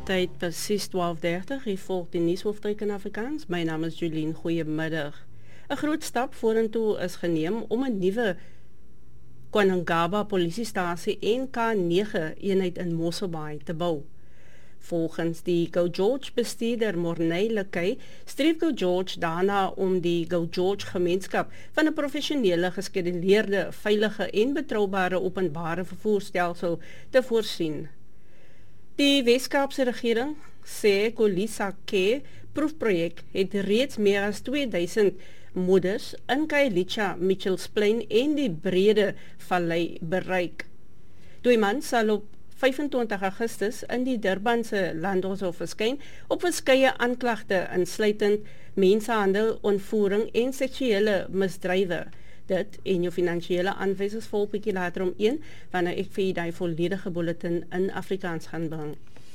Tyd presies 12:30, hier volg die nuushoofdryk in Afrikaans. My naam is Julien, goeiemiddag. 'n Groot stap vorentoe is geneem om 'n nuwe Kwanangaba polisiestasie en K9 eenheid in Mosselbaai te bou. Volgens die Go George bestuurder Morney Lekay streef Go George daarna om die Go George gemeenskap van 'n professionele, geskeduleerde, veilige en betroubare openbare vervoerstelsel te voorsien. Die Weskaapse regering sê Kolisa Care proefprojek het reeds meer as 2000 moeders in Khayelitsha, Mitchells Plain en die Brede Vallei bereik. Dooiman sal op 25 Augustus in die Durbanse Landdroshof verskyn op verskeie aanklagte insluitend mensenhandel, ontvoering en seksuele misdrywe. Dit en jou finansiële aanwysings volg bietjie later om 1, wanneer ek vir die volledige bulletin in Afrikaans gaan bring.